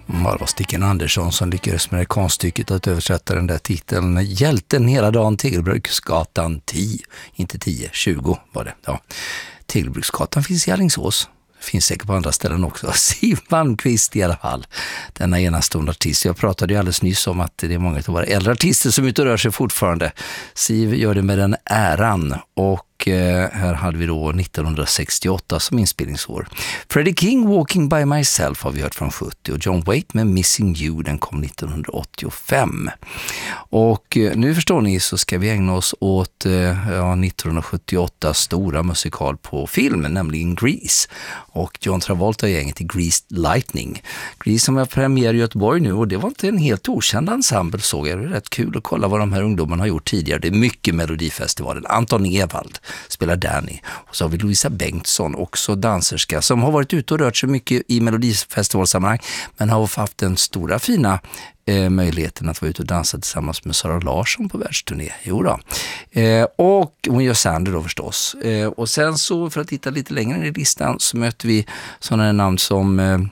Det var Stickan Andersson som lyckades med det konststycket att översätta den där titeln. Hjälten hela dagen, Tegelbruksgatan 10. Inte 10, 20 var det. Ja. Tegelbruksgatan finns i Alingsås. Finns säkert på andra ställen också. Siw Malmkvist i alla fall. Denna enastående artist. Jag pratade ju alldeles nyss om att det är många av våra äldre artister som ute och rör sig fortfarande. Siw gör det med den äran. Och här hade vi då 1968 som inspelningsår. Freddie King, Walking by Myself har vi hört från 70. Och John Waite med Missing You, den kom 1985. Och nu förstår ni så ska vi ägna oss åt 1978 stora musikal på film, nämligen Grease. Och John Travolta och gänget i Greased Lightning. Grease som har premiär i Göteborg nu, och det var inte en helt okänd ensemble, såg jag. Det är rätt kul att kolla vad de här ungdomarna har gjort tidigare. Det är mycket Melodifestivalen. Anton Ewald spelar Danny. Och så har vi Louisa Bengtsson, också danserska, som har varit ute och rört sig mycket i Melodifestivalsammanhang, men har haft den stora fina möjligheten att vara ute och dansa tillsammans med Sara Larsson på världsturné. Jo då. Och hon gör Sander då förstås. Och sen så, för att titta lite längre ner i listan, så möter vi sådana namn som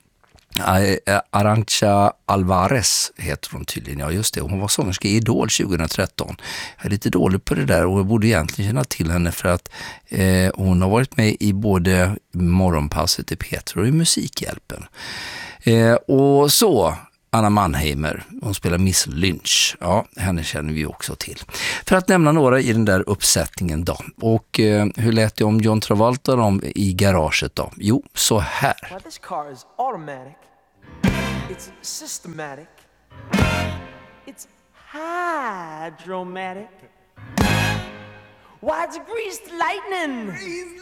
Arantxa Alvarez heter hon tydligen. Ja just det, hon var sångerska i Idol 2013. Jag är lite dålig på det där och jag borde egentligen känna till henne för att hon har varit med i både Morgonpasset i Peter och i Musikhjälpen. Och så Anna Mannheimer, hon spelar Miss Lynch. Ja, henne känner vi också till. För att nämna några i den där uppsättningen då. Och hur lät det om John Travolta dem i garaget då? Jo, så här. Well, this car is automatic. It's systematic. It's hydromatic. Why, it's greased lightning. Greased